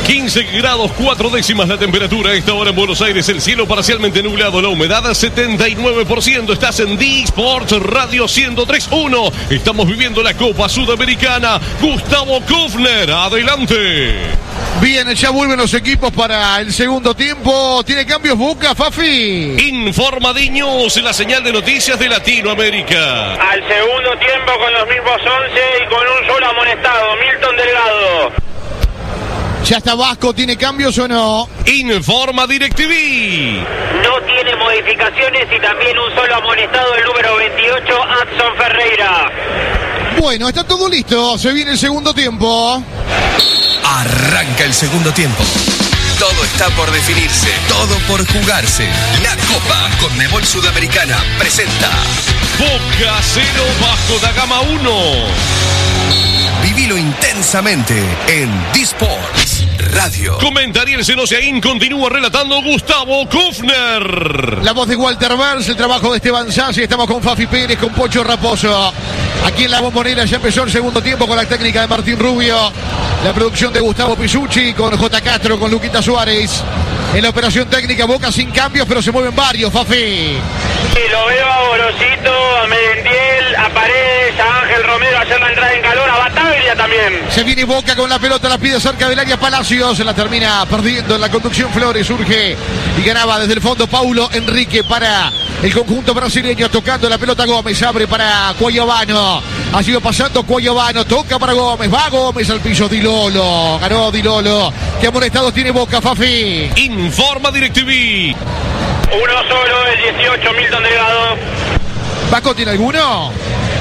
15 grados 4 décimas la temperatura. A esta hora en Buenos Aires, el cielo parcialmente nublado, la humedad 79%. Estás en D-Sports Radio 103.1. Estamos viviendo la Copa Sudamericana. Gustavo Kufner, adelante. Bien, ya vuelven los equipos para el segundo tiempo. ¿Tiene cambios Boca, Fafi? Informa D-News, la señal de noticias de Latinoamérica. Al segundo tiempo con los mismos 11 y con un solo amonestado, Milton Delgado. ¿Ya está Vasco? ¿Tiene cambios o no? Informa DirecTV. No tiene modificaciones y también un solo amonestado, el número 28, Adson Ferreira. Bueno, está todo listo. Se viene el segundo tiempo. Arranca el segundo tiempo. Todo está por definirse, todo por jugarse. La Copa Conmebol Sudamericana presenta Boca 0, Vasco da Gama 1. Vivilo intensamente en D-Sports Radio. Comentaría el Celosiaín, continúa relatando Gustavo Kufner. La voz de Walter Burns, el trabajo de Esteban Sassi. Estamos con Fafi Pérez, con Pocho Raposo. Aquí en la Bombonera ya empezó el segundo tiempo con la técnica de Martín Rubio. La producción de Gustavo Pisucci con J. Castro, con Luquita Suárez. En la operación técnica, Boca sin cambios, pero se mueven varios, Fafi. Sí, lo veo a Gorosito, a Merentiel, a Paredes, a Ángel Romero, a hacer la entrada en calor, a Bataglia también. Se viene Boca con la pelota, la pide cerca del área Palacios, se la termina perdiendo en la conducción Flores, surge y ganaba desde el fondo Paulo Enrique para el conjunto brasileño, tocando la pelota Gómez, abre para Cuayabano, ha sido pasando Cuayabano, toca para Gómez, va Gómez al piso, Di Lolo, ganó Di Lolo. ¿Qué amonestados tiene Boca, Fafi? Informa DirecTV. Uno solo, el 18, Milton Delgado. ¿Vasco tiene alguno?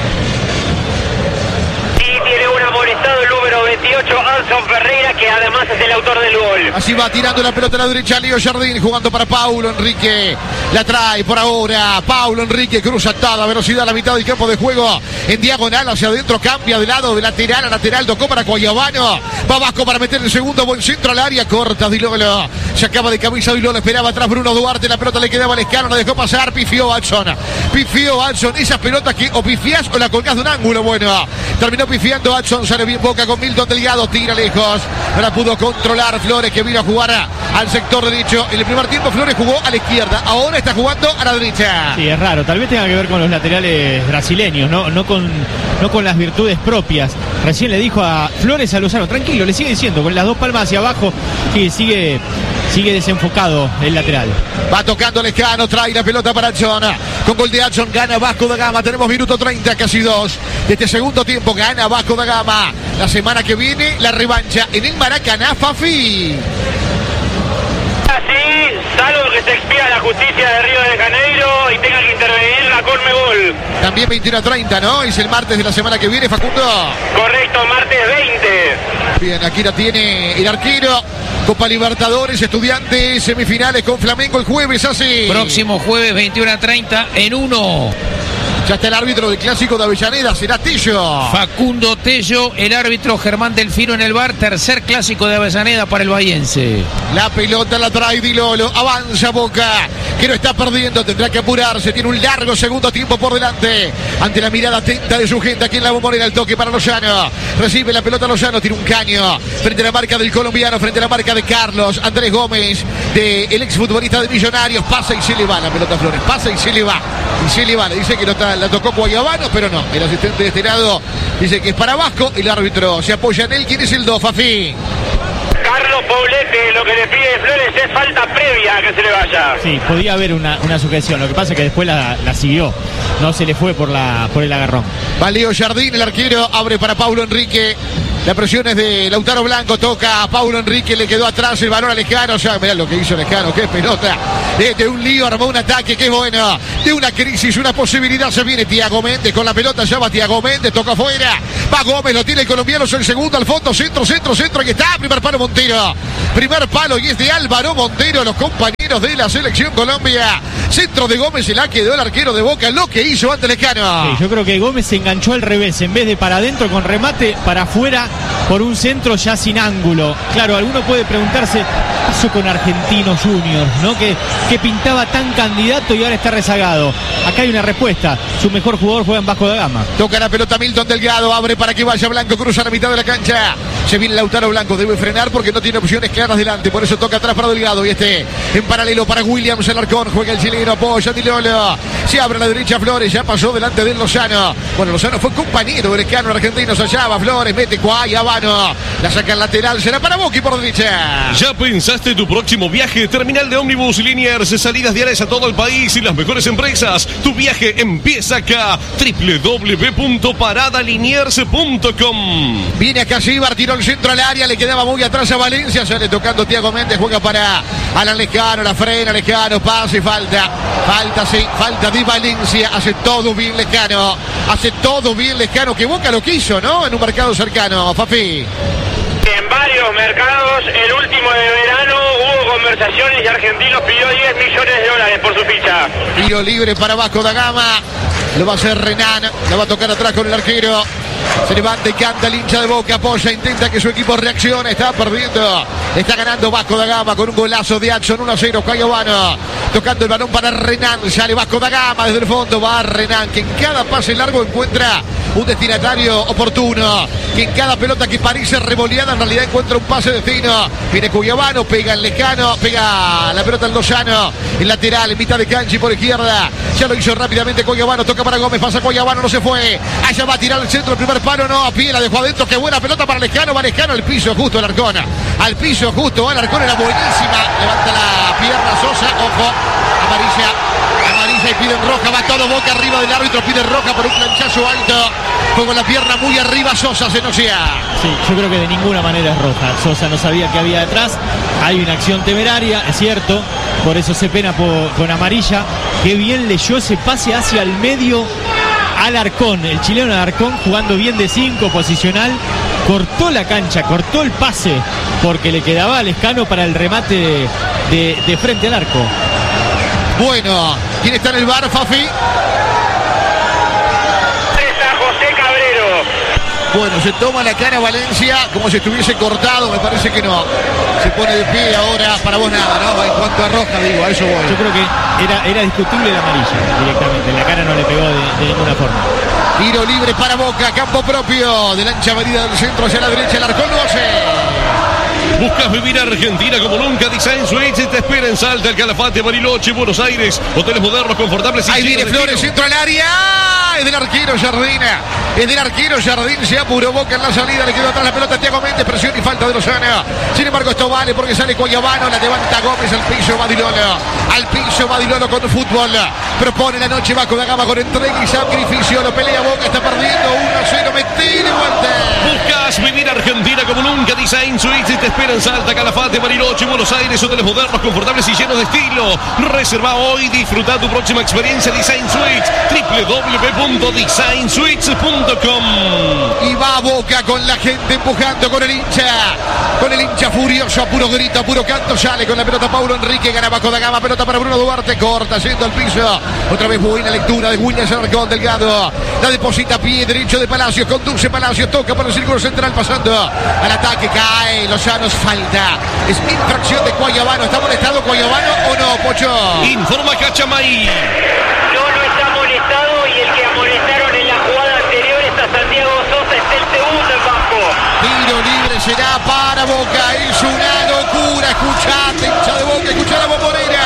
Tiene un amonestado, el número 28, Adson Ferreira, que además es el autor del gol. Así va tirando la pelota a la derecha, Leo Jardín jugando para Paulo Enrique. La trae por ahora Paulo Enrique, cruza atada, velocidad a la mitad del campo de juego. En diagonal hacia adentro, cambia de lado, de lateral a lateral, tocó para Cuayabano. Va Vasco para meter el segundo, buen centro al área, corta Di Lolo. Se acaba de camisa Di Lolo, esperaba atrás Bruno Duarte, la pelota le quedaba al Lescano, la dejó pasar, pifió Adson. Esas pelotas que o pifiás o la colgás de un ángulo, bueno. Terminó pifiando Adson, sale bien Boca con Milton Delgado, tira lejos. No la pudo controlar Flores, que vino a jugar al sector derecho. En el primer tiempo Flores jugó a la izquierda, ahora está jugando a la derecha. Sí, es raro, tal vez tenga que ver con los laterales brasileños, no con las virtudes propias. Recién le dijo a Flores a Lozano, tranquilo, le sigue diciendo, con las dos palmas hacia abajo, sigue desenfocado el lateral. Va tocando Lescano, trae la pelota para Adson. Con gol de Adson gana Vasco da Gama. Tenemos minuto 30, casi 2 de este segundo tiempo. Gana Vasco da Gama. La semana que viene la revancha en el Maracaná, Fafi. Así, salvo que se expida la justicia de Río de Janeiro y tenga que intervenir la Conmebol. También 21:30, ¿no? Es el martes de la semana que viene, Facundo. Correcto, martes 20. Bien, aquí la tiene el arquero. Copa Libertadores, Estudiantes, semifinales con Flamengo el jueves, así. Próximo jueves, 21:30, en 1. Ya está el árbitro del clásico de Avellaneda, será Tello. Facundo Tello, el árbitro Germán Delfino en el VAR, tercer clásico de Avellaneda para el bahiense. La pelota la trae Di Lolo, avanza Boca, que no está perdiendo, tendrá que apurarse, tiene un largo segundo tiempo por delante, ante la mirada atenta de su gente aquí en la Bombonera, el toque para Lozano, recibe la pelota Lozano, tiene un caño, frente a la marca del colombiano, frente a la marca de Carlos Andrés Gómez, el exfutbolista de Millonarios, pasa y se le va la pelota Flores, pasa y se le va, le dice que no está, la tocó Cuayabano, pero no, el asistente de este lado dice que es para Vasco, el árbitro se apoya en él. ¿Quién es el 2, Fafi? Carlos Poblete, lo que le pide Flores es falta previa a que se le vaya. Sí, podía haber una sujeción, lo que pasa es que después la siguió, no se le fue por el agarrón. Va Leo Jardín, el arquero, abre para Paulo Enrique. La presión es de Lautaro Blanco, toca a Paulo Enrique, le quedó atrás el balón a Lescano. Ya, mirá lo que hizo Lescano, qué pelota. De un lío, armó un ataque, qué bueno. De una crisis, una posibilidad, se viene Thiago Méndez con la pelota, ya va Thiago Méndez, toca afuera. Va Gómez, lo tiene el colombiano, es el segundo al fondo, centro, aquí está, primer palo Montero. Primer palo y es de Álvaro Montero, los compañeros de la selección Colombia. Centro de Gómez, se la quedó el arquero de Boca, lo que hizo ante Lescano. Sí, yo creo que Gómez se enganchó al revés, en vez de para adentro con remate, para afuera, por un centro ya sin ángulo. Claro, alguno puede preguntarse pasó con Argentinos Juniors, ¿no? Que pintaba tan candidato y ahora está rezagado. Acá hay una respuesta. Su mejor jugador juega en Vasco da Gama. Toca la pelota Milton Delgado, abre para que vaya Blanco, cruza la mitad de la cancha. Se viene Lautaro Blanco, debe frenar porque no tiene opciones claras delante, por eso toca atrás para Delgado y en paralelo para Williams Alarcón, juega el chileno, apoya Di Lolo, se abre a la derecha Flores, ya pasó delante de Lozano. Bueno, Lozano fue compañero del Lescano argentino, allá va Flores, mete Cuayabano, la saca al lateral, será para Boqui por derecha. ¿Ya pensaste tu próximo viaje? Terminal de ómnibus Liniers, salidas diarias a todo el país y las mejores empresas. Tu viaje empieza acá, www.paradaliniers.com. Viene acá Cibar, tiró el centro al área, le quedaba muy atrás a Valencia, sale tocando Thiago Méndez, juega para Alan Lescano, la frena Lescano, pase, falta de Valencia, hace todo bien Lescano, que Boca lo quiso, ¿no? En un mercado cercano, Fafi. En varios mercados, el último de verano, hubo conversaciones y Argentinos pidió 10 millones de dólares por su ficha. Tiro libre para Vasco da Gama, lo va a hacer Renan, lo va a tocar atrás con el arquero. Se levanta y canta el hincha de Boca, apoya, intenta que su equipo reaccione, está perdiendo, está ganando Vasco da Gama con un golazo de Action, 1-0, Cuayabano, tocando el balón para Renan, sale Vasco da Gama desde el fondo, va Renan, que en cada pase largo encuentra un destinatario oportuno, que en cada pelota que parece revoleada en realidad encuentra un pase de destino. Viene Cuayabano, pega el Lescano, pega la pelota al Lozano, el lateral en mitad de cancha y por izquierda, ya lo hizo rápidamente Cuayabano, toca para Gómez, pasa Cuayabano, no se fue, allá va a tirar el centro, el primer palo, no, a pie, la dejó adentro, qué buena pelota para Lescano, va Lescano al piso justo, Alarcón, al piso justo, Alarcón era buenísima, levanta la pierna Sosa, ojo, amarilla y piden roja, va todo Boca arriba del árbitro, pide roja por un planchazo alto, con la pierna muy arriba, Sosa se nocia. Sí, yo creo que de ninguna manera es roja. Sosa no sabía que había detrás, hay una acción temeraria, es cierto, por eso se pena con amarilla. Qué bien leyó ese pase hacia el medio Alarcón, el chileno Alarcón jugando bien de 5, posicional, cortó la cancha, cortó el pase, porque le quedaba a Lescano para el remate de frente al arco. Bueno, ¿quién está en el bar, Fafi? José Cabrero. Bueno, se toma la cara Valencia como si estuviese cortado, me parece que no. Se pone de pie ahora, para vos nada, ¿no? En cuanto a roja, digo, a eso voy. Yo creo que era discutible la amarilla directamente, la cara no le pegó de ninguna forma. Tiro libre para Boca, campo propio, de la ancha avenida del centro hacia la derecha, el Alarcón lo hace. ¿Buscas vivir Argentina como nunca? Design Suites te espera en Salta, el Calafate, Bariloche, Buenos Aires. Hoteles modernos, confortables y ahí viene Flores, centro al área. Es del arquero Jardín. Se apuró Boca en la salida. Le quedó atrás la pelota a Thiago Méndez. Presión y falta de Lozano. Sin embargo, esto vale porque sale Cuayabano. La levanta Gómez al piso. Va Di Lolo con fútbol. Propone la noche Vasco da Gama con entrega y sacrificio. Lo pelea Boca. Está perdiendo 1-0. Mete de vuelta. ¿Buscas vivir Argentina como nunca? Design Suites te espera en Salta, Calafate, Bariloche, Buenos Aires. Hoteles modernos, confortables y llenos de estilo. Reserva hoy, disfruta tu próxima experiencia Design Suites. www.designsuites.com. Y va Boca con la gente empujando con el hincha furioso, a puro grito, a puro canto, sale con la pelota Paulo Enrique, gana Vasco da Gama, pelota para Bruno Duarte, corta, yendo al piso, otra vez buena lectura de Williams Alarcón, Delgado, la deposita a pie derecho de Palacios, conduce Palacios, toca para el círculo central, pasando al ataque, cae, Lozano, falta, es infracción de Cuayabano, ¿está molestado Cuayabano o no, Pocho? Informa Cachamay. No está molestado y el que amonestaron en la jugada anterior es a Santiago Sosa, es el segundo en campo. Tiro libre será para Boca, es una locura, escuchate, hincha de Boca, escuchá la bombonera.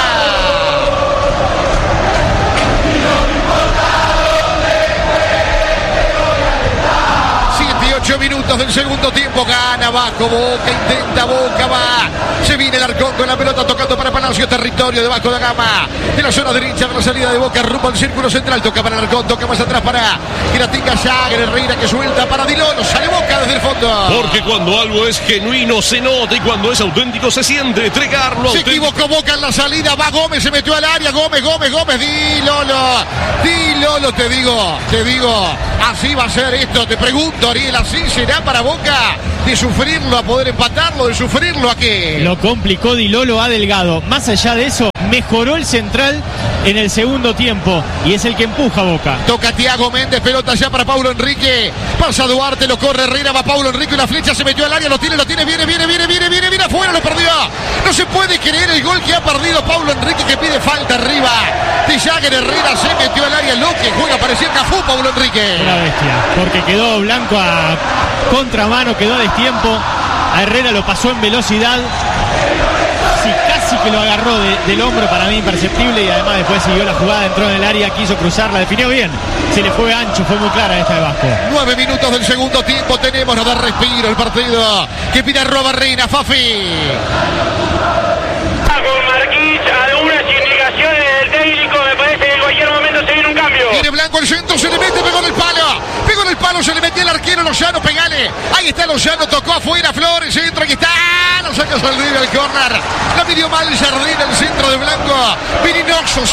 8 minutos del segundo tiempo, gana Vasco, Boca, intenta Boca, va, se viene el Alarcón con la pelota tocando para Palacio, territorio de Vasco da Gama, de la zona derecha de la salida de Boca, rumbo al círculo central, toca para el Alarcón, toca más atrás para que la tenga Jagger, Herrera que suelta para Di Lolo, sale Boca desde el fondo. Porque cuando algo es genuino se nota y cuando es auténtico se siente, entregarlo se auténtico. Equivocó Boca en la salida, va Gómez, se metió al área, Gómez, Di Lolo, te digo, así va a ser esto, te pregunto, Ariel, así será para Boca, de sufrirlo a poder empatarlo, de sufrirlo a qué. Lo complicó Di Lolo a Delgado. Más allá de eso, mejoró el central en el segundo tiempo y es el que empuja a Boca. Toca Thiago Méndez, pelota ya para Paulo Enrique. Pasa Duarte, lo corre Herrera, va Paulo Enrique, una flecha se metió al área, lo tiene, viene afuera, lo perdió. No se puede creer el gol que ha perdido Paulo Enrique, que pide falta arriba. De Jagger, Herrera se metió al área, lo que juega, parecía Cafú Paulo Enrique. Una bestia, porque quedó Blanco a contramano, quedó a destiempo. A Herrera lo pasó en velocidad. Sí, casi que lo agarró del hombro, para mí imperceptible, y además después siguió la jugada, entró en el área, quiso cruzarla, definió bien, se le fue ancho, fue muy clara esta de Vasco. 9 minutos del segundo tiempo, tenemos, nos da respiro el partido que pide Robarrena, Fafi. Con Marquich, algunas indicaciones del técnico, me parece que en cualquier momento se viene un cambio. Viene Blanco al centro, se le mete, pegó en el palo, se le metió el arquero Lozano, pegale. Ahí está Lozano, tocó afuera, Flores, centro, aquí está, lo saca Saldivia al córner. La midió mal Jardín, el centro de Blanco. Veninoso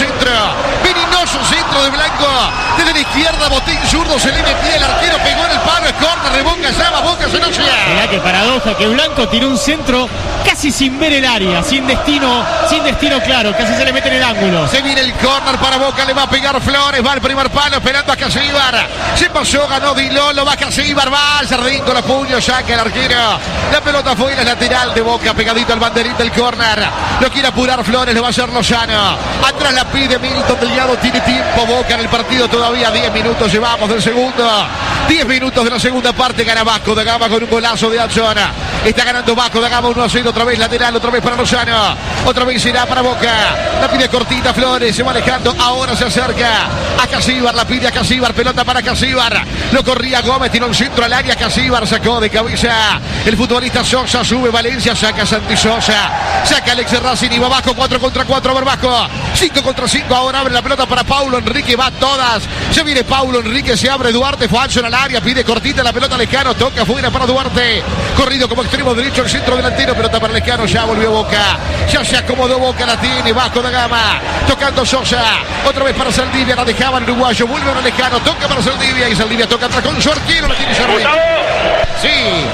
centro de Blanco. Desde la izquierda, Botín zurdo, se le metía el arquero, pegó en el palo, es córner de Boca, llama Boca, se noche. Mirá qué paradoja, que Blanco tiró un centro casi sin ver el área, sin destino claro, casi se le mete en el ángulo. Se viene el córner para Boca, le va a pegar Flores, va al primer palo, esperando a Casíbar. Se pasó, ganó Dilolo, va Casíbar, va Jardín con los puños, saca el arquero. La pelota fue en la lateral de Boca, pegadito al banderín del córner. Lo quiere apurar Flores, lo va a hacer Lozano. Atrás la pide Milton Delgado, tiene tiempo Boca en el partido todavía, 10 minutos llevamos del segundo. 10 minutos de la segunda parte, gana Vasco da Gama con un golazo de Achona. Está ganando Vasco da Gama 1-0, otra vez lateral, otra vez para Lozano. Otra vez será para Boca. La pide cortita Flores, se va alejando, ahora se acerca a Casíbar, la pide a Casíbar, pelota para Casíbar. Lo corría Gómez, tiró un centro al área, Casíbar sacó de cabeza el futbolista Sosa, sube Valencia, saca Santi Sosa, saca Alex Racing y va Vasco, 4 contra 4, a ver Vasco, 5 contra 5, ahora abre la pelota para Paulo Enrique, va todas, se viene Paulo Enrique, se abre Duarte, falso en el área, pide cortita la pelota Lescano, toca afuera para Duarte, corrido como extremo derecho, el centro delantero, pelota para Lescano, ya volvió Boca, ya se acomodó Boca, la tiene Vasco da Gama, tocando Sosa, otra vez para Saldivia, la dejaban el uruguayo, vuelve a Lescano, toca para Saldivia y Saldivia toca atrás con su arquero, la tiene Jardín. Sí.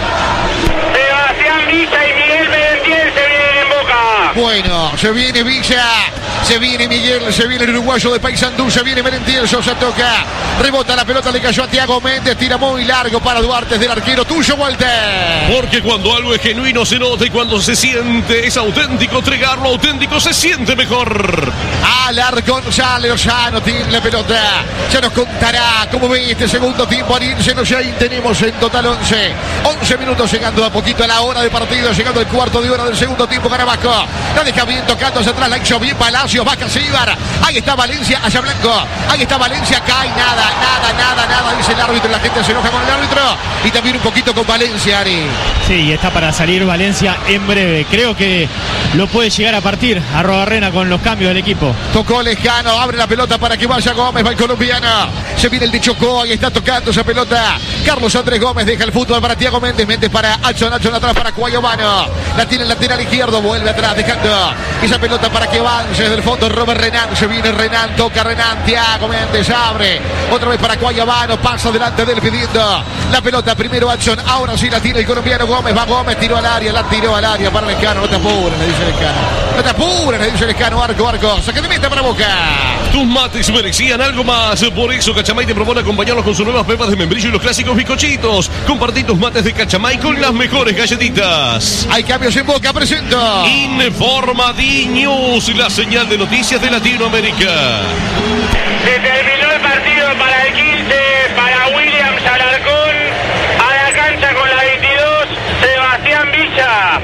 Sebastián Villa y Miguel Merentiel se vienen en Boca. Bueno, se viene Villa, se viene Miguel, se viene el uruguayo de Paysandú, se viene Merentiel, Sosa toca, rebota la pelota, le cayó a Thiago Méndez, tira muy largo para Duarte, del arquero tuyo, Walter. Porque cuando algo es genuino se nota y cuando se siente es auténtico, entregarlo auténtico se siente mejor. Alarcón, sale Lozano, tiene la pelota, ya nos contará cómo ve este segundo tiempo. Aníensenos, ya ahí tenemos en total 11 minutos, llegando a poquito a la hora de partido, llegando el cuarto de hora del segundo tiempo. Gana Vasco, la deja bien tocando hacia atrás, la hizo bien Palacios, va Casíbar, ahí está Valencia, hacia Blanco, ahí está Valencia, cae, nada, dice el árbitro, la gente se enoja con el árbitro y también un poquito con Valencia, Ari. Sí, está para salir Valencia en breve, creo que lo puede llegar a partir a Robarrena con los cambios del equipo. Tocó Lescano, abre la pelota para que vaya Gómez, va el colombiano, se viene el de Chocó, ahí está tocando esa pelota, Carlos Andrés Gómez deja el fútbol para Thiago Méndez, Méndez para Achon atrás para Cuayobano, la tiene el lateral izquierdo, vuelve atrás dejando esa pelota para que avance desde el fondo Robert Renan, se viene Renan, toca Renan, Thiago Méndez abre, otra vez para Cuayobano, pasa delante del pidiendo la pelota, primero Achon, ahora sí la tiene el colombiano Gómez, va Gómez, tiró al área para Lescano, no te apures, le dice Lescano, no te apures, le dice Lescano, arco, saque de meta para Boca. Tus mates merecían algo más, por eso Cachamay te propone acompañarlos con sus nuevas pepas de membrillo y los clásicos bizcochitos. Compartí tus mates de Cachamay con las mejores galletitas. Hay cambios en Boca, presento Informa D-News, la señal de noticias de Latinoamérica. Se terminó el partido para el 15, para Williams Alarcón, a la cancha con la 22, Sebastián Villa.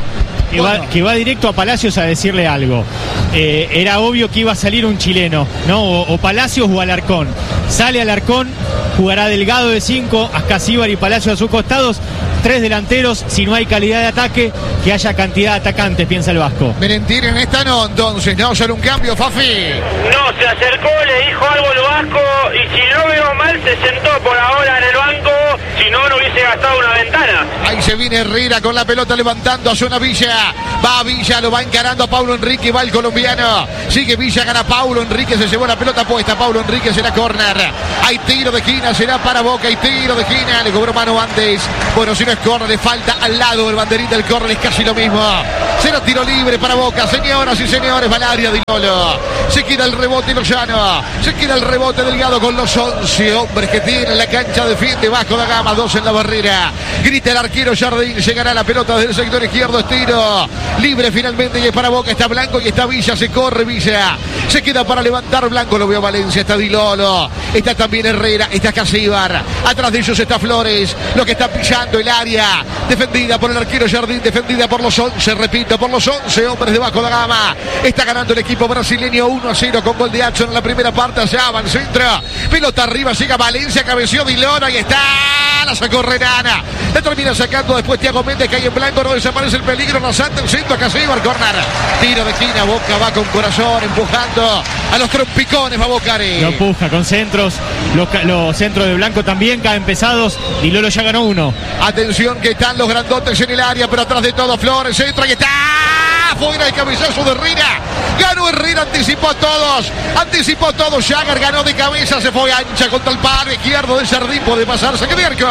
Que va directo a Palacios a decirle algo. Era obvio que iba a salir un chileno, ¿no? O Palacios o Alarcón. Sale Alarcón, jugará Delgado de 5, Ascasíbar y Palacios a sus costados. 3 delanteros, si no hay calidad de ataque, que haya cantidad de atacantes, piensa el Vasco. Merentiel en esta no, entonces, no, solo un cambio, Fafi. No, se acercó, le dijo algo al Vasco y si no veo mal se sentó por ahora en el banco, si no, no hubiese gastado una ventana. Ahí se viene Herrera con la pelota levantando a zona Villa. Va Villa, lo va encarando a Paulo Enrique, va el colombiano. Sigue Villa, gana Paulo Enrique, se llevó la pelota puesta. Paulo Enrique será córner. Hay tiro de esquina, será para Boca. Hay tiro de esquina, le cobró mano antes. Bueno, si no es córner, le falta al lado el banderín del córner, es casi lo mismo. Será tiro libre para Boca, señoras y señores. Va al área de Lolo. Se queda el rebote Lozano. Se queda el rebote Delgado con los 11 hombres que tiene en la cancha. Defiende Vasco da Gama, 2 en la barrera. Grita el arquero Jardín. Llegará la pelota desde el sector izquierdo. Estiro libre finalmente y es para Boca. Está Blanco y está Villa. Se corre Villa. Se queda para levantar Blanco. Lo veo Valencia. Está Di Lolo. Está también Herrera. Está Casíbar. Atrás de ellos está Flores. Lo que está pillando el área. Defendida por el arquero Jardín. Defendida por los 11. Repito, por los 11 hombres de Vasco da Gama. Está ganando el equipo brasileño 1-0 con gol de Adson en la primera parte. Allá va el centro. Pelota arriba. Llega Valencia. Cabeció Di Lolo. Ahí está. La sacó Renana. La termina sacando después Thiago Méndez. Cae en blanco. No desaparece el peligro. Rasante el centro. Casíbar. Corner. Tiro de esquina. Boca va con corazón. Empujando a los trompicones. Va Bocari. Lo empuja con centros. Los centros de Blanco también caen pesados. Di Lolo ya ganó uno. Atención que están los grandotes en el área. Pero atrás de todo Flores. Centro. Ahí está. Fuera el cabezazo de Herrera. Ganó Herrera, anticipó a todos. Anticipó a todos. Jagger ganó de cabeza. Se fue ancha contra el palo izquierdo de Jardín. Puede pasarse. ¡Qué cerca!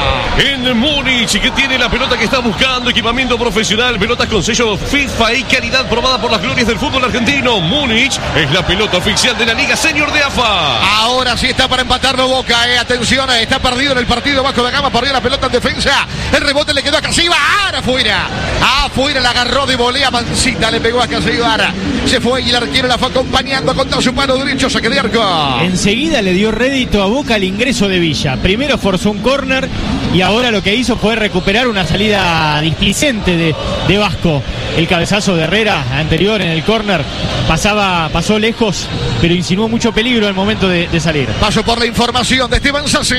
En Múnich, que tiene la pelota que está buscando. Equipamiento profesional. Pelotas con sello FIFA y calidad probada por las glorias del fútbol argentino. Múnich es la pelota oficial de la Liga Senior de AFA. Ahora sí está para empatarlo Boca. Atención, está perdido en el partido Vasco da Gama. Perdió la pelota en defensa. El rebote le quedó a Casíbar. Ahora afuera. Afuera la agarró de volea. Mancita le pegó a Casíbar. Se fue y el arquero la fue acompañando contra su mano derecho. Saque de arco. Enseguida le dio rédito a Boca el ingreso de Villa. Primero forzó un córner y ahora lo que hizo fue recuperar una salida displicente de Vasco. El cabezazo de Herrera anterior en el córner pasó lejos, pero insinuó mucho peligro al momento de salir. Paso por la información de Esteban Sassi.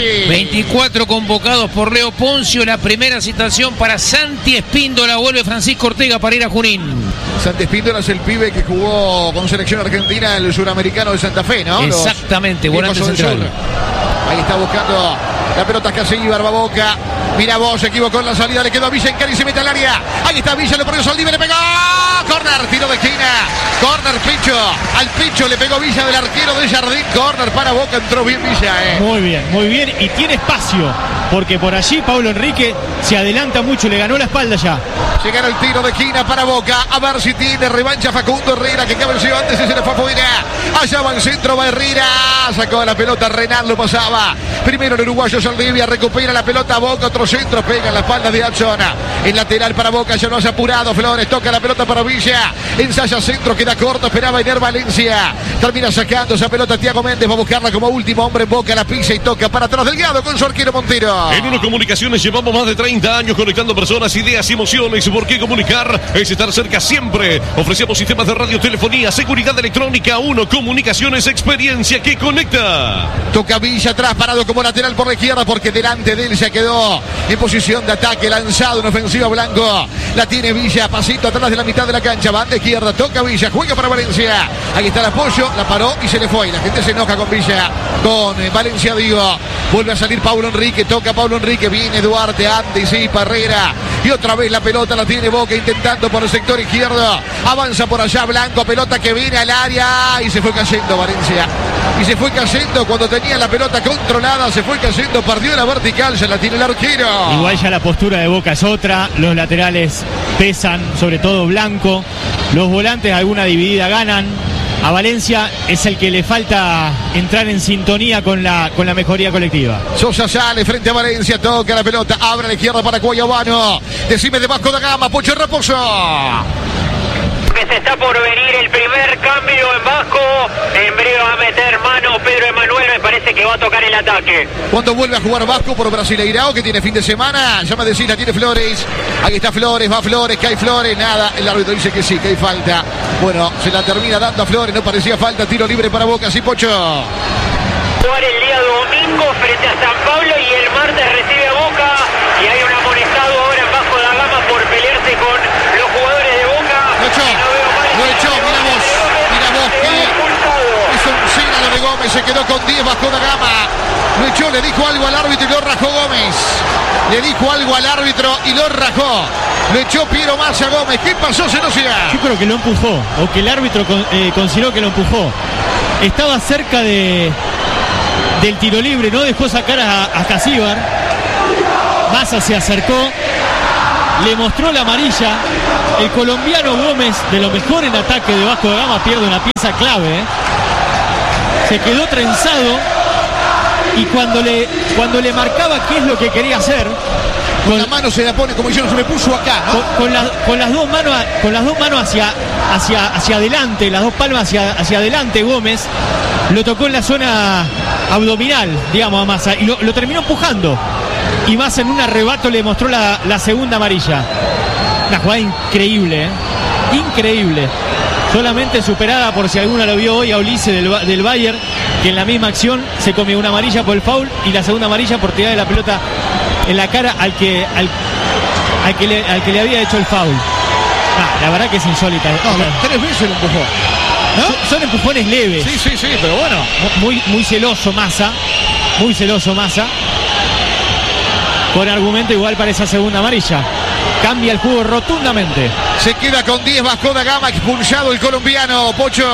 24 convocados por Leo Poncio. La primera citación para Santi Espíndola. Vuelve Francisco Ortega para ir a Junín. Santi Espíndola es el pibe que jugó con selección argentina el suramericano de Santa Fe, ¿no? Exactamente, volante central. Ahí está buscando la pelota Casíbar, va Boca. Mira vos, se equivocó en la salida, le quedó a Villa en cara y se mete al área. Ahí está Villa, le perdió Saldívar, le pegó. Corner, tiro de esquina. Corner, Picho. Al Picho le pegó Villa del arquero de Jardín. Corner para Boca, entró bien Villa. Muy bien. Y tiene espacio, porque por allí Paulo Enrique se adelanta mucho, le ganó la espalda ya. Llegará el tiro de esquina para Boca. A ver si tiene revancha Facundo Herrera, que cabeció antes y se le fue afuera. Allá va el centro, va Herrera. Sacó la pelota, Renal lo pasaba. Primero el uruguayo Saldivia, recupera la pelota Boca. Otro centro, pega en la espalda de Adson. El lateral para Boca, ya no has apurado. Flores toca la pelota para Villa. Ensaya centro, queda corto. Esperaba Ener Valencia. Termina sacando esa pelota Thiago Méndez. Va a buscarla como último hombre en Boca. La pisa y toca para atrás Delgado con su arquero Montero. En Uno Comunicaciones llevamos más de 30 años conectando personas, ideas y emociones. ¿Por qué comunicar? Es estar cerca siempre. Ofrecemos sistemas de radiotelefonía, seguridad electrónica. Uno Comunicaciones, experiencia que conecta. Toca Villa atrás, parado como lateral por la izquierda, porque delante de él se quedó en posición de ataque, lanzado en ofensiva Blanco. La tiene Villa, pasito atrás de la mitad de la cancha, banda izquierda, toca Villa, juega para Valencia. Ahí está el apoyo, la paró y se le fue. La gente se enoja con Villa, con Valencia, digo. Vuelve a salir Paulo Enrique, toca Paulo Enrique, viene Duarte, anticipa Herrera. Y otra vez la pelota la tiene Boca intentando por el sector izquierdo. Avanza por allá Blanco, pelota que viene al área y se fue cayendo Valencia. Y se fue cayendo cuando tenía la pelota controlada, se fue cayendo, perdió la vertical, se la tiene el arquero. Igual ya la postura de Boca es otra, los laterales pesan, sobre todo Blanco. Los volantes alguna dividida ganan. A Valencia es el que le falta entrar en sintonía con la mejoría colectiva. Sosa sale frente a Valencia, toca la pelota, abre a la izquierda para Guayabano. Decime de Vasco da Gama, Pocho Raposo. Que se está por venir el primer cambio en Vasco. En breve va a meter mano Pedro Emanuel, me parece que va a tocar el ataque. Cuando vuelve a jugar Vasco por Brasileirao, que tiene fin de semana, ya me decís, la tiene Flores. Ahí está Flores, va Flores, cae Flores, nada. El árbitro dice que sí, que hay falta. Bueno, se la termina dando a Flores, no parecía falta, tiro libre para Boca, sí, Pocho. Jugar el día domingo frente a San Pablo y el martes recibe a Boca. Y hay un amonestado ahora en Vasco da Gama por pelearse con los jugadores de Boca. Lo echó, mira vos, que es un sígnalo de Gómez, se quedó con 10 Vasco da Gama. Lo echó, le dijo algo al árbitro y lo rajó Gómez. Le dijo algo al árbitro y lo rajó. Lo echó Piero Massa Gómez. ¿Qué pasó, Senocea? Yo creo que lo empujó, o que el árbitro consideró que lo empujó. Estaba cerca del tiro libre, no dejó sacar a Casíbar. Massa se acercó, le mostró la amarilla. El colombiano Gómez, de lo mejor en ataque de Vasco da Gama, pierde una pieza clave. Se quedó trenzado y cuando le marcaba qué es lo que quería hacer, con la mano se la pone como diciendo, se me puso acá, ¿no? Con las dos manos hacia adelante, las dos palmas hacia adelante, Gómez lo tocó en la zona abdominal, digamos, a Massa, y lo terminó empujando. Y Massa en un arrebato le mostró la segunda amarilla. Una jugada increíble, increíble. Solamente superada, por si alguna lo vio hoy, a Ulises del Bayern, que en la misma acción se comió una amarilla por el foul y la segunda amarilla por tirar de la pelota en la cara al que le había hecho el foul. La verdad que es insólita. No, 3 veces lo empujó, ¿no? Son empujones leves. Sí, pero bueno. Muy celoso Massa. Muy celoso Massa. Con argumento igual para esa segunda amarilla. Cambia el juego rotundamente. Se queda con 10 Vasco da Gama, expulsado el colombiano, Pocho.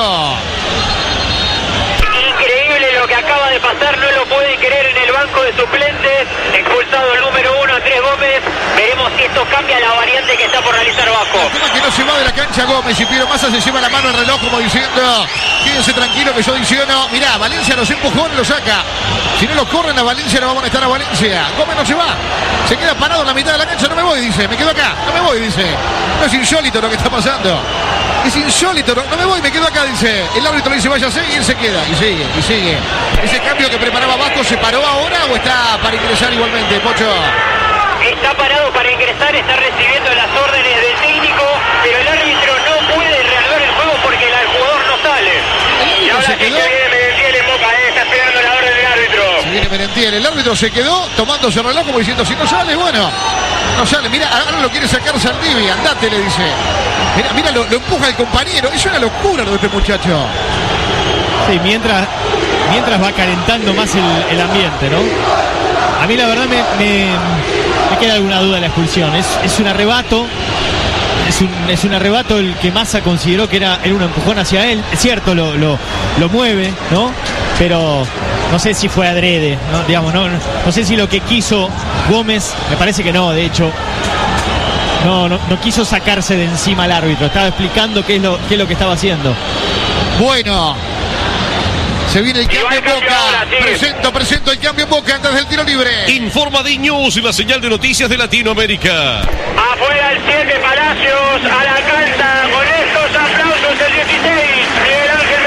Increíble lo que acaba de pasar, no lo pueden creer en el banco de suplentes. Expulsado el número 1, Andrés Gómez. Veremos si esto cambia la variante que está por realizar Vasco. El tema es que no se va de la cancha Gómez y Piero Massa se lleva la mano al reloj como diciendo, quédense tranquilo que yo adiciono. Mirá, Valencia los empujones lo saca. Si no lo corren a Valencia, no va a molestar a Valencia. Gómez no se va. Se queda parado en la mitad de la cancha. No me voy, dice. Me quedo acá. No me voy, dice. No es insólito lo que está pasando. Es insólito. No me voy, me quedo acá, dice. El árbitro le dice váyase y él se queda. Y sigue. Ese cambio que preparaba Vasco, ¿se paró ahora o está para ingresar igualmente, Pocho? Está parado para ingresar, está recibiendo las órdenes del técnico, pero el árbitro no puede reanudar el juego porque el jugador no sale. Y ahora se quedó. Merentiel en Boca, está esperando la orden del árbitro. Se viene Merentiel, el árbitro se quedó tomándose el reloj como diciendo, si no sale, bueno, no sale. Mira, ahora lo quiere sacar Saldivia, andate, le dice. Mira, lo empuja el compañero, es una locura lo de este muchacho. Sí, mientras va calentando más el ambiente, ¿no? A mí la verdad me queda alguna duda de la expulsión. Es un arrebato. Es un arrebato el que Massa consideró que era un empujón hacia él. Es cierto, lo mueve, ¿no? Pero no sé si fue adrede, ¿no? Digamos, no sé si lo que quiso Gómez, me parece que no, de hecho. No quiso sacarse de encima al árbitro. Estaba explicando qué es lo que estaba haciendo. Bueno. Se viene el cambio en Boca. Presento el cambio en Boca antes del tiro libre. Informa D-News y la señal de noticias de Latinoamérica. Afuera el 7 Palacios, a la cancha con estos aplausos el 16, Miguel Ángel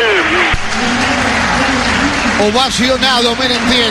Merentiel. Ovacionado Merentiel.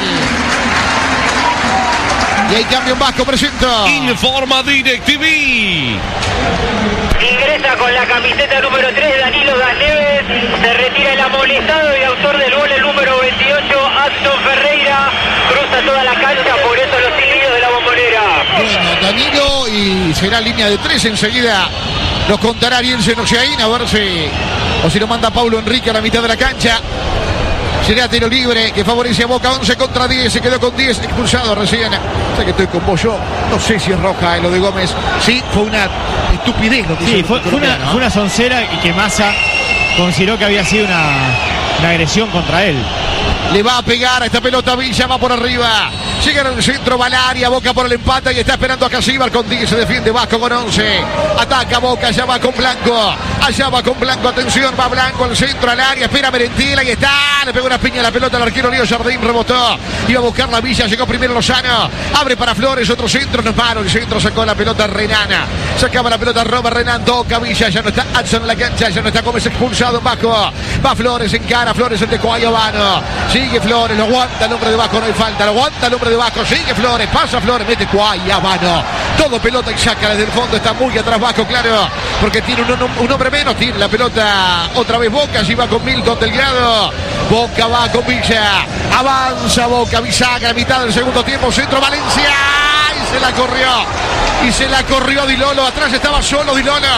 Y hay cambio en Vasco, presento. Informa DirecTV. Ingresa con la camiseta número 3 Danilo Daneves, se retira el amonestado y autor del gol el número 28 Aston Ferreira, cruza toda la cancha, por eso los silbidos de la Bombonera. Bueno, Danilo, y será línea de 3 enseguida. Nos contará Ariel Senociaín, a ver si lo manda Paulo Enrique a la mitad de la cancha. Será tiro libre que favorece a Boca, 11 contra 10, se quedó con 10, expulsado recién. Sé que estoy con vos, yo no sé si es roja lo de Gómez. Sí, fue una estupidez lo que sí, fue una soncera y que Massa consideró que había sido una agresión contra él. Le va a pegar a esta pelota Villa, va por arriba. Llega en el centro, va al área, Boca por el empate y está esperando a Casíbar con 10, se defiende Vasco con 11. Ataca Boca, allá va con Blanco. Atención, va Blanco al centro, al área, espera Merentiel, ahí está. Le pegó una piña a la pelota al arquero Leo Jardín, rebotó. Iba a buscar la Villa, llegó primero Lozano. Abre para Flores, otro centro, no paro. El centro sacó la pelota Renana. Sacaba la pelota Robert Renan, toca Villa, ya no está Adson en la cancha, ya no está Gómez expulsado en Vasco. Va Flores, encara Flores, el de Coayovano. Sigue Flores, lo aguanta el hombre de Vasco, no hay falta, lo aguanta el hombre de Vasco, sigue Flores, pasa Flores, mete Coayovano. Todo pelota y saca desde el fondo, está muy atrás Vasco, claro, porque tiene un hombre menos, tiene la pelota otra vez Boca, allí va con Milton Delgado. Boca va con Villa, avanza Boca, bisagra, mitad del segundo tiempo, centro Valencia, y se la corrió. Y se la corrió Di Lolo. Atrás estaba solo Di Lolo.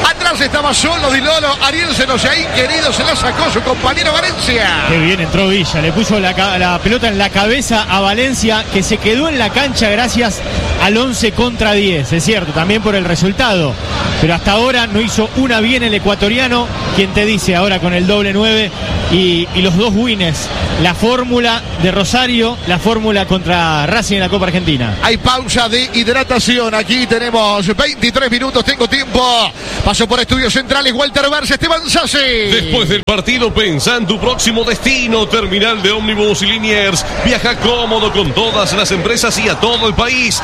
Ariel Senoyaín, querido, se la sacó su compañero Valencia. Qué bien entró Villa. Le puso la pelota en la cabeza a Valencia, que se quedó en la cancha gracias al 11 contra 10. Es cierto, también por el resultado. Pero hasta ahora no hizo una bien el ecuatoriano. Quien te dice ahora con el doble 9 y los dos winners. La fórmula de Rosario, la fórmula contra Racing en la Copa Argentina. Hay pausa de hidratación. Aquí tenemos 23 minutos. Tengo tiempo. Paso por Estudios Centrales. Walter Barça, Esteban Sassi. Después del partido, pensá en tu próximo destino. Terminal de ómnibus y Liniers. Viaja cómodo con todas las empresas y a todo el país.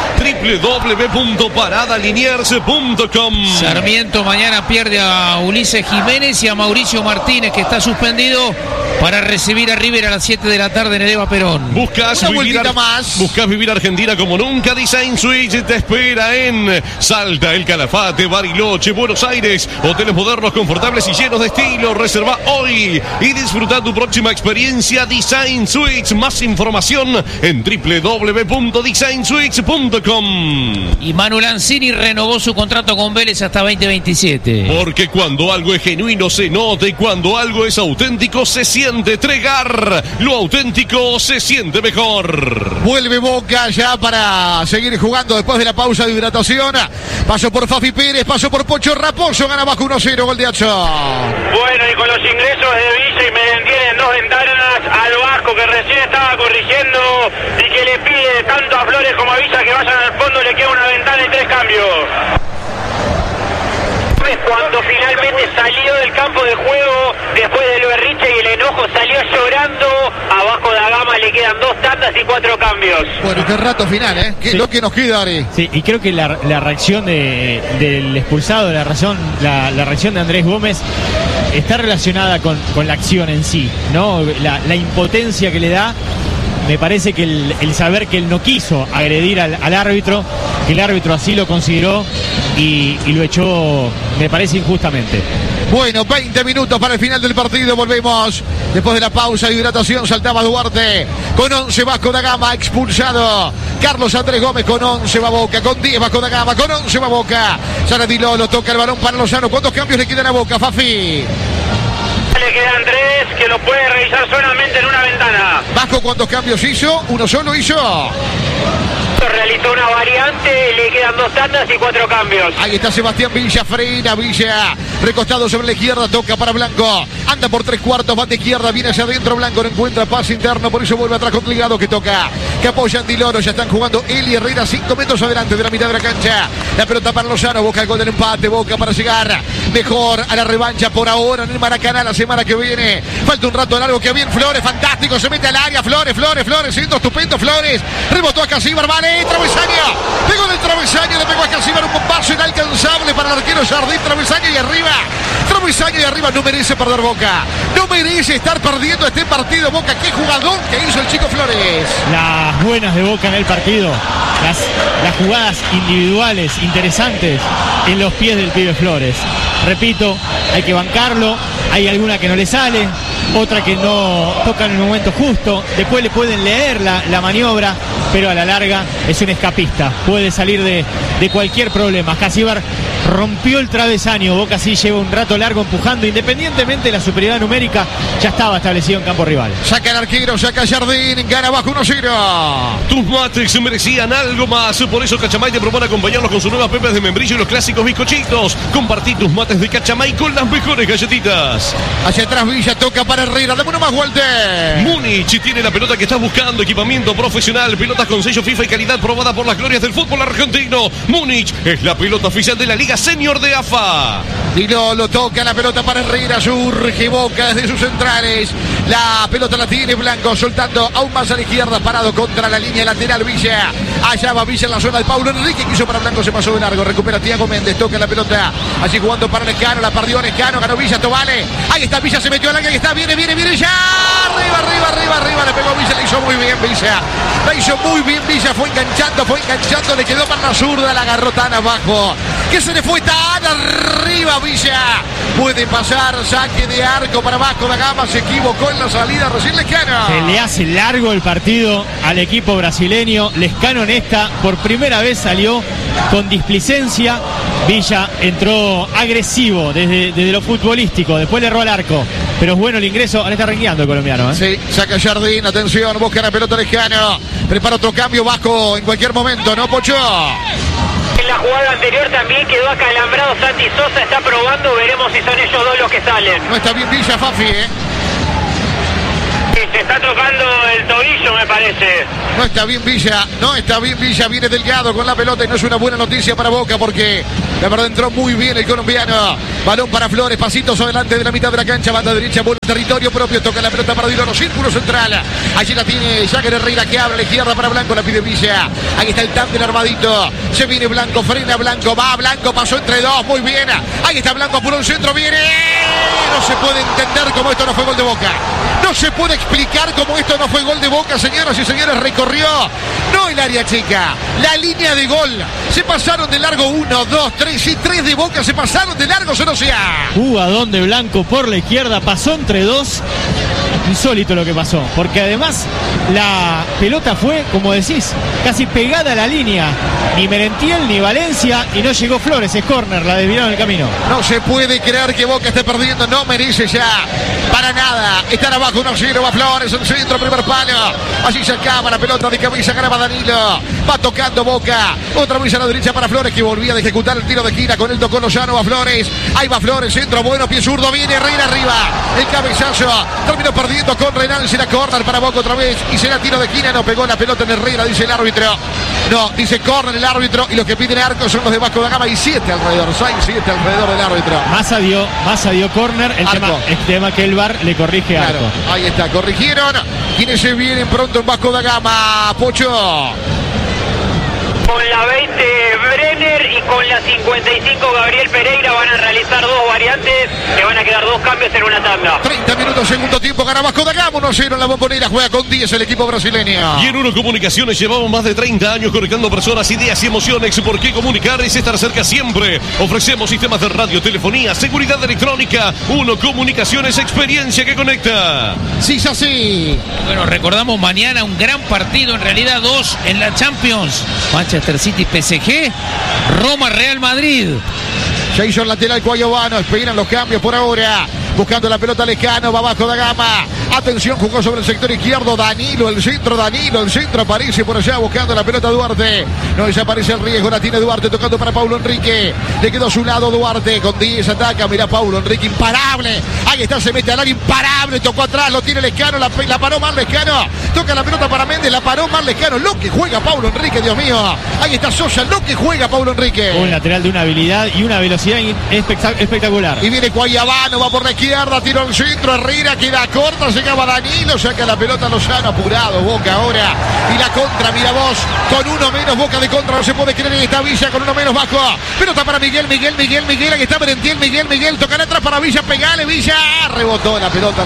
www.paradaliniers.com. Sarmiento mañana pierde a Ulises Jiménez y a Mauricio Martínez, que está suspendido, para recibir a River a las 7 de la tarde en el Eva Perón. Buscas vivir Argentina como nunca. Design Suites te espera en Salta, El Calafate, Bariloche, Buenos Aires. Hoteles modernos, confortables y llenos de estilo. Reserva hoy y disfruta tu próxima experiencia. Design Suites. Más información en www.designsuites.com. Y Manu Lanzini renovó su contrato con Vélez hasta 2027. Porque cuando algo es genuino se nota y cuando algo es auténtico se siente. Tregar, lo auténtico se siente mejor. Vuelve Boca ya para seguir jugando después de la pausa de hidratación. Paso por Fafi Pérez, paso por Pocho Raposo, gana Vasco 1-0, gol de Acho. Bueno, y con los ingresos de Villa y Medellín en dos ventanas, al Vasco que recién estaba corrigiendo y que le pide tanto a Flores como a Villa que vayan al fondo, le queda una ventana y 3 cambios. Cuando finalmente salió del campo de juego después del berrinche y el enojo, salió llorando. A Vasco da Gama le quedan 2 tandas y 4 cambios. Bueno, qué rato final, ¿eh? ¿Qué es lo que nos queda, Ari? Sí, y creo que la reacción del expulsado, la reacción de Andrés Gómez está relacionada con la acción en sí, ¿no? La impotencia que le da. Me parece que el saber que él no quiso agredir al árbitro, que el árbitro así lo consideró y lo echó, me parece, injustamente. Bueno, 20 minutos para el final del partido. Volvemos después de la pausa de hidratación. Saltaba Duarte con 11 Vasco da Gama, expulsado. Carlos Andrés Gómez con 11 va Boca, con 10 Vasco da Gama, con 11 va Boca. Sara Di Lolo, toca el balón para Lozano. ¿Cuántos cambios le quedan a Boca, Fafi? Le quedan 3 que lo puede revisar solamente en una ventana. Vasco, ¿cuántos cambios hizo? ¿Uno solo hizo? Realizó una variante, le quedan 2 tandas y 4 cambios. Ahí está Sebastián Villa, frena Villa, recostado sobre la izquierda, toca para Blanco, anda por 3/4, va de izquierda, viene hacia adentro Blanco, no encuentra pase interno, por eso vuelve atrás con Ligado que toca, que apoya Di Lolo, ya están jugando él y Herrera 5 metros adelante de la mitad de la cancha, la pelota para Lozano, Boca el gol del empate, Boca para llegar mejor a la revancha por ahora en el Maracaná la semana que viene, falta un rato largo, que bien Flores, fantástico, se mete al área, Flores, siendo estupendo Flores, rebotó a Casíbar, vale, travesaño, pegó en el travesaño, le pegó a Casíbar un bombazo inalcanzable para el arquero Jardín, travesaño y arriba, no merece perder Boca, no merece estar perdiendo este partido Boca, qué jugador que hizo el chico Flores. Las buenas de Boca en el partido, las jugadas individuales interesantes en los pies del pibe Flores. Repito, hay que bancarlo, hay alguna que no le sale, otra que no toca en el momento justo, después le pueden leer la maniobra, pero a la larga es un escapista, puede salir de cualquier problema. Casíbar rompió el travesaño, Boca sí lleva un rato largo empujando, independientemente de la superioridad numérica, ya estaba establecido en campo rival. Saca el arquero, saca Jardín, gana Vasco 1-0. Tus mates se merecían algo más, por eso Cachamay te propone acompañarlos con sus nuevas pepas de membrillo y los clásicos bizcochitos. Compartí tus mates de Cachamay con las mejores galletitas. Hacia atrás Villa, toca para Herrera, dame uno más, Walter. Múnich tiene la pelota que estás buscando, equipamiento profesional, pelotas con sello FIFA y calidad probada por las glorias del fútbol argentino. Múnich es la pelota oficial de la Liga Senior de AFA. Y lo toca la pelota para Herrera, surge Boca desde sus centrales. La pelota la tiene Blanco, soltando aún más a la izquierda, parado contra la línea lateral Villa. Allá va Villa en la zona de Paulo Enrique, quiso para Blanco, se pasó de largo, recupera Thiago Méndez, toca la pelota, allí jugando para Lescano, la perdió Lescano, ganó Villa, Tobale. Ahí está Villa, se metió al área, ahí está, viene viene ya. Arriba, le pegó Villa, le hizo muy bien Villa, fue enganchando, le quedó para la zurda, la agarró tan abajo, que se le fue tan arriba Villa, puede pasar, saque de arco para Vasco da Gama, se equivocó en la salida, recién Lescano. Se le hace largo el partido al equipo brasileño, Lescano en esta, por primera vez salió con displicencia, Villa entró agresivo desde lo futbolístico, después le erró al arco, pero es bueno el ingreso, ahora está rengueando el colombiano. Sí, saca Jardín, atención, busca la pelota Lescano, prepara otro cambio Vasco en cualquier momento, ¿no, Pocho? En la jugada anterior también quedó acalambrado Santi Sosa, está probando, veremos si son ellos dos los que salen. No está bien Villa, Fafi, Se está tocando el tobillo, me parece. No está bien Villa, viene Delgado con la pelota y no es una buena noticia para Boca porque la verdad entró muy bien el colombiano. Balón para Flores, pasitos adelante de la mitad de la cancha, banda derecha, buen territorio propio, toca la pelota para Diloro, círculo central. Allí la tiene Jagger Herrera que abre la izquierda para Blanco, la pide Villa. Ahí está el tándem armadito. Se viene Blanco, frena Blanco, va Blanco, pasó entre dos, muy bien. Ahí está Blanco, apuró un centro, viene. No se puede entender cómo esto no fue gol de Boca. No se puede explicar cómo esto no fue gol de Boca, señoras y señores. Recorrió, no el área chica, la línea de gol. Se pasaron de largo 1, 2, 3 y 3 de Boca se pasaron de largo, se no sea. Jugadón de Blanco por la izquierda, pasó entre dos. Insólito lo que pasó, porque además la pelota fue, como decís, casi pegada a la línea. Ni Merentiel ni Valencia y no llegó Flores, es córner, la desviaron en el camino. No se puede creer que Boca esté perdiendo, no merece ya para nada estar abajo 1-0, va Flores, el centro, primer palo. Allí se acaba la pelota de camisa, ganaba Danilo, va tocando Boca, otra vez a la derecha para Flores que volvía de ejecutar el tiro de esquina con el tocó Lozano a Flores, ahí va Flores, centro bueno, pie zurdo, viene Herrera arriba, el cabezazo, terminó perdiendo con Renal, será córner para Boca otra vez y será tiro de esquina, no pegó la pelota en Herrera, dice el árbitro, no, dice córner el árbitro y los que piden arco son los de Vasco da Gama y 7 alrededor, 6-7 alrededor del árbitro. Massa dio córner, el tema que el VAR le corrige claro, arco. Ahí está, corrigieron, quienes se vienen pronto en Vasco da Gama, Pocho. Con la 20 Brenner y con la 55 Gabriel Pereira van a realizar dos variantes, que van a quedar dos cambios en una tanda. 30 minutos, segundo tiempo, gana Vasco da Gama, 1-0 en la Bombonera, juega con 10 el equipo brasileño. Y en Uno Comunicaciones llevamos más de 30 años conectando personas, ideas y emociones. ¿Por qué comunicar? Es estar cerca siempre. Ofrecemos sistemas de radio, telefonía, seguridad electrónica. Uno Comunicaciones, experiencia que conecta. Sí, es así. Bueno, recordamos mañana un gran partido, en realidad dos en la Champions. Manchester City PSG, Roma Real Madrid. Ya hizo el lateral Cuayobano, esperan los cambios por ahora. Buscando la pelota Lescano, va Vasco da Gama. Atención, jugó sobre el sector izquierdo. Danilo, el centro aparece por allá buscando la pelota Duarte. No desaparece el riesgo, la tiene Duarte tocando para Paulo Enrique. Le quedó a su lado Duarte con 10, ataca. Mirá Paulo Enrique, imparable. Ahí está, se mete al área, imparable. Tocó atrás, lo tiene Lescano, la paró mal Lescano. Toca la pelota para Méndez, la paró mal Lescano. Lo que juega Paulo Enrique, Dios mío. Ahí está Sosa, lo que juega Paulo Enrique. Un lateral de una habilidad y una velocidad espectacular. Y viene Cuayabano, va por la izquierda, tiró el centro, Herrera queda corta, llegaba Danilo, saca la pelota Lozano, apurado Boca ahora, y la contra, mira vos, con uno menos Boca de contra, no se puede creer en esta Villa, con uno menos Vasco, pelota para Miguel, aquí está Merentiel, Miguel, tocan atrás para Villa, pegale Villa, rebotó la pelota en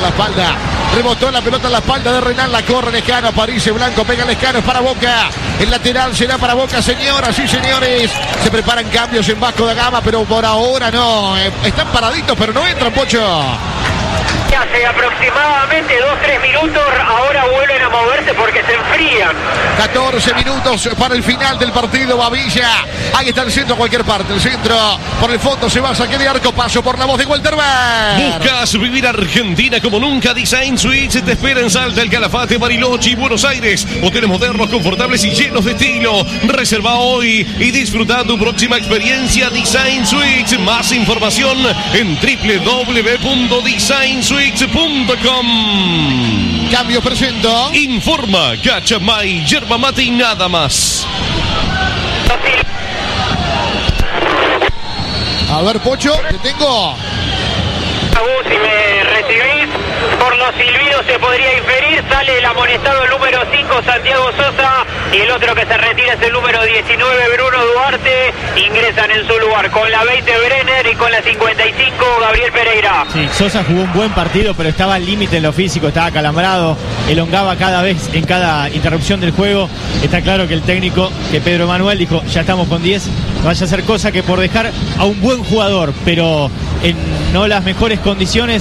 la espalda de Renal, la corre Lescano, aparece Blanco, pega Lescano, es para Boca, el lateral será para Boca, señoras y señores, se preparan cambios en Vasco da Gama, pero por ahora no, están paraditos, pero no entran, Pocho. Hace aproximadamente 2-3 minutos, ahora vuelven a moverse porque se enfrían. 14 minutos para el final del partido, Bavilla. Ahí está el centro, cualquier parte. El centro por el fondo se va a saque de arco. Paso por la voz de Walter Berg. ¿Buscas vivir Argentina como nunca? Design Suites te espera en Salta, El Calafate, Bariloche y Buenos Aires. Hoteles modernos, confortables y llenos de estilo. Reserva hoy y disfruta tu próxima experiencia Design Suites. Más información en www.designsuites.com. Cambio presento. Informa Cachamay, yerba mate y nada más. A ver, Pocho, te tengo. Si me recibís, por los silbidos se podría inferir. Sale el amonestado número 5, Santiago Sosa, y el otro que se retira es el número 19, Bruno Duarte. Ingresan en su lugar con la 20 Brenner y con la 55 Gabriel Pereira. Sí, Sosa jugó un buen partido, pero estaba al límite en lo físico, estaba acalambrado, elongaba cada vez en cada interrupción del juego. Está claro que el técnico, que Pedro Manuel, dijo, ya estamos con 10, no vaya a hacer cosa que por dejar a un buen jugador, pero en no las mejores condiciones,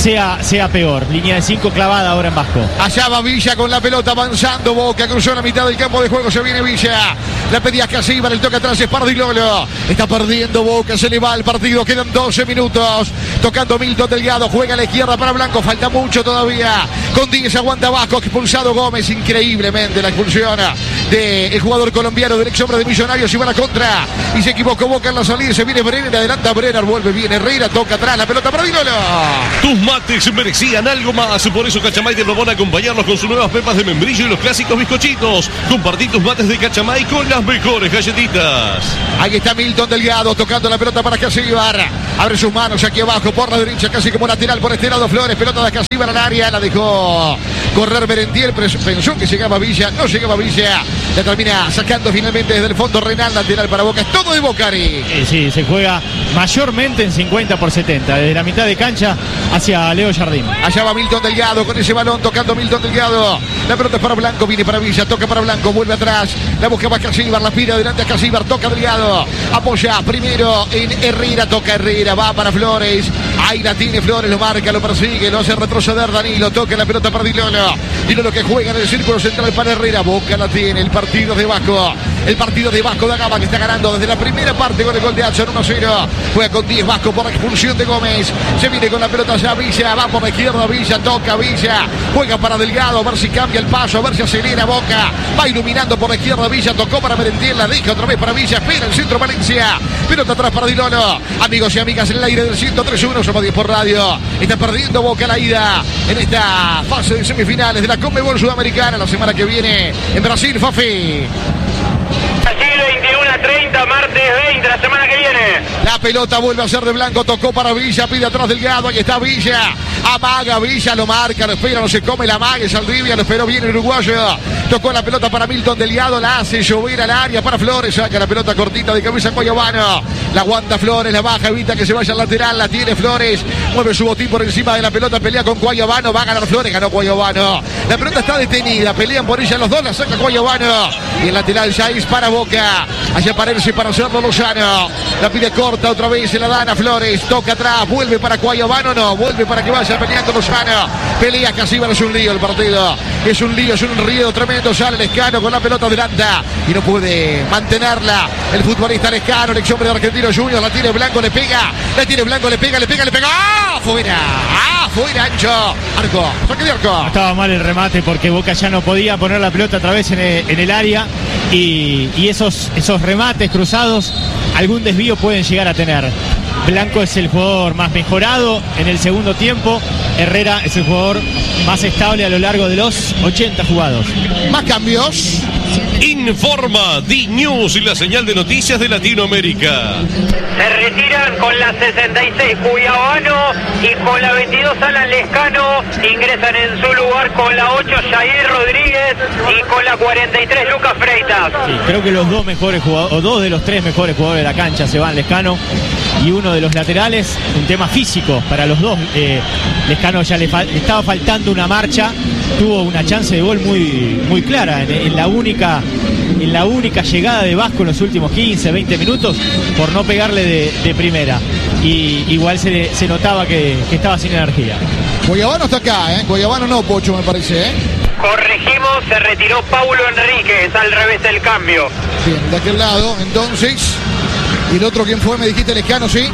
sea peor. Línea de 5 clavada ahora en Vasco. Allá va Villa con la pelota avanzando. Boca cruzó la mitad del campo de juego. Se viene Villa. La pedía Casíbar. El toque atrás es Pardilolo. Está perdiendo Boca. Se le va el partido. Quedan 12 minutos. Tocando Milton Delgado. Juega a la izquierda para Blanco. Falta mucho todavía. Con 10 aguanta Vasco. Expulsado Gómez. Increíblemente la expulsión del jugador colombiano del ex hombre de Millonarios. Y va a la contra. Y se equivocó Boca en la salida. Se viene Brenner. Adelanta Brenner. Vuelve bien Herrera. Toca atrás. La pelota Pardilolo. Tus mates merecían algo más. Por eso Cachamay te propone acompañarlos con sus nuevas pepas de membrillo y los clásicos bizcochitos. Compartí tus mates de Cachamay con las mejores galletitas. Ahí está Milton Delgado tocando la pelota para Casíbar. Abre sus manos aquí abajo por la derecha, casi como lateral por este lado Flores. Pelota de Casíbar al área. La dejó correr Berendiel. Pensó que llegaba Villa. No llegaba Villa. La termina sacando finalmente desde el fondo Renal. Lateral para Boca. Es todo de Bocari. Sí, se juega mayormente en 50/70. Desde la mitad de cancha hacia Leo Jardín. Allá va Milton Delgado con ese balón, tocando Milton Delgado. La pelota es para Blanco, viene para Villa, toca para Blanco, vuelve atrás. La busca para Casíbar, la pira adelante a Casíbar, toca Delgado. Apoya primero en Herrera, toca Herrera, va para Flores. Ahí la tiene Flores, lo marca, lo persigue, lo hace retroceder Danilo, toca la pelota para Dilolo. Dilolo que juega en el círculo central para Herrera, Boca la tiene, el partido de Vasco. El partido de Vasco da Gama que está ganando desde la primera parte con el gol de Hudson 1-0. Juega con 10 Vasco por expulsión de Gómez. Se viene con la pelota ya Villa, va por la izquierda Villa, toca Villa. Juega para Delgado, a ver si cambia el paso, a ver si acelera Boca. Va iluminando por la izquierda Villa, tocó para Merentiel, la deja otra vez para Villa, espera el centro Valencia. Pelota atrás para Dilolo. Amigos y amigas en el aire del 103.1, somos 10 por radio. Está perdiendo Boca la ida en esta fase de semifinales de la Conmebol Sudamericana la semana que viene en Brasil, Fafi. Brasil 21:30, martes 20, la semana que viene. La pelota vuelve a ser de Blanco, tocó para Villa, pide atrás Delgado, ahí está Villa, amaga Villa, lo marca, lo espera, no se come la amaga, es Saldivia, lo esperó bien el uruguayo, tocó la pelota para Milton Delgado, la hace llover al área para Flores, saca la pelota cortita de cabeza Cuayabano, la aguanta Flores, la baja, evita que se vaya al lateral, la tiene Flores, mueve su botín por encima de la pelota, pelea con Cuayabano, va a ganar Flores, ganó Cuayabano, la pelota está detenida, pelean por ella los dos, la saca Cuayabano, y el lateral ya es para Boca, allá aparece para hacerlo Lozano, la pide corta otra vez, se la dan a Flores, toca atrás, vuelve para Cuayabano, no, vuelve para que vaya peleando Lozano, pelea Casíbar, es un lío el partido, es un lío, es un río tremendo, sale Lescano con la pelota adelanta y no puede mantenerla, el futbolista Lescano, el ex hombre de Argentino Juniors, la tiene Blanco, le pega, la tiene Blanco, le pega, ¡ah! Fuera, ancho, arco, saque de arco. Estaba mal el remate porque Boca ya no podía poner la pelota otra vez en el área y esos remates cruzados, algún desvío pueden llegar a tener. Blanco es el jugador más mejorado en el segundo tiempo. Herrera es el jugador más estable a lo largo de los 80 jugados. Más cambios. Informa D-News y la señal de noticias de Latinoamérica. Se retiran con la 66 Cuiabano y con la 22 Alan Lescano. Ingresan en su lugar con la 8 Jair Rodríguez y con la 43 Lucas Freitas. Sí, creo que los dos mejores jugadores, o dos de los tres mejores jugadores de la cancha se van, Lescano y uno de los laterales, un tema físico para los dos. Lescano ya le estaba faltando una marcha, tuvo una chance de gol muy clara en la única llegada de Vasco en los últimos 15-20 minutos por no pegarle de primera, y igual se notaba que estaba sin energía. Cuiabano está acá, Cuiabano no, Pocho, me parece, Corregimos, se retiró Paulo Enríquez, al revés del cambio. Bien, de aquel lado, entonces. ¿Y el otro quién fue? Me dijiste Lescano, ¿sí?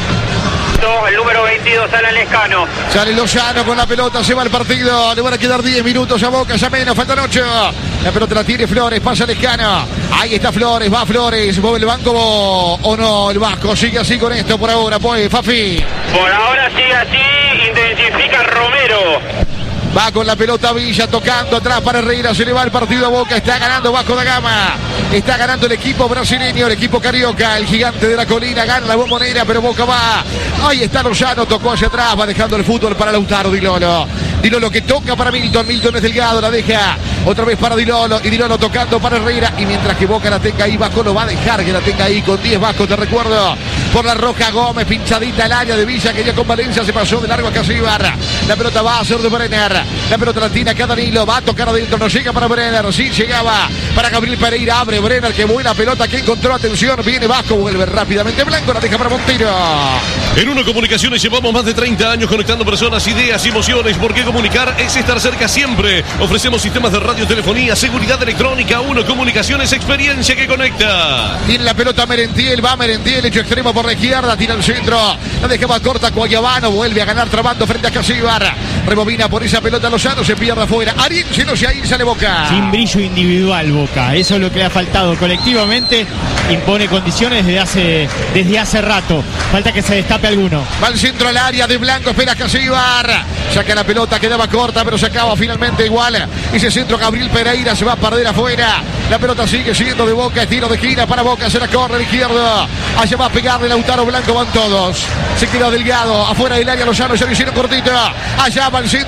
El número 22, Alan Lescano. Sale Lozano con la pelota, se va el partido. Le van a quedar 10 minutos a Boca, ya menos, faltan 8. La pelota la tiene Flores, pasa Lescano. Ahí está Flores, va Flores, mueve el banco o no, el Vasco sigue así con esto por ahora, pues, Fafi. Por ahora sigue así, intensifica Romero. Va con la pelota Villa, tocando atrás para Herrera, se le va el partido a Boca, está ganando Vasco da Gama, está ganando el equipo brasileño, el equipo carioca, el gigante de la colina, gana la Bombonera, pero Boca va, ahí está Lozano, tocó hacia atrás, va dejando el fútbol para Lautaro Di Lolo, Dilolo que toca para Milton. Milton es delgado, la deja otra vez para Dilolo. Y Dilolo tocando para Herrera. Y mientras que Boca la tenga ahí, Vasco lo va a dejar que la tenga ahí con 10 Vasco, te recuerdo. Por la roja Gómez, pinchadita al área de Villa, que ya con Valencia se pasó de largo a Casíbar. La pelota va a ser de Brenner. La pelota la tiene acá Danilo, va a tocar adentro, no llega para Brenner. Sí, llegaba para Gabriel Pereira, abre Brenner, que buena pelota que encontró, atención, viene Vasco, vuelve rápidamente Blanco, la deja para Montero. En Uno Comunicaciones llevamos más de 30 años conectando personas, ideas y emociones, porque comunicar es estar cerca siempre. Ofrecemos sistemas de radiotelefonía, seguridad electrónica. Uno Comunicaciones, experiencia que conecta. Tiene la pelota Merentiel, va Merentiel, hecho extremo por la izquierda, tira al centro, la dejaba corta Cuayabano, vuelve a ganar trabando frente a Casíbar. Rebobina por esa pelota Lozano, se pierde afuera. Ariense, ahí sale Boca. Sin brillo individual Boca, eso es lo que le ha faltado. Colectivamente impone condiciones desde hace rato. Falta que se destape alguno. Va al centro al área de Blanco, espera Casíbar. Saca la pelota, quedaba corta, pero se acaba finalmente igual. Ese centro Gabriel Pereira se va a perder afuera. La pelota sigue siendo de Boca, tiro de esquina para Boca, se la corre a la izquierda. Allá va a pegarle Lautaro Blanco, van todos. Se queda delgado, afuera del área Lozano, ya lo hicieron cortito. Allá va el centro.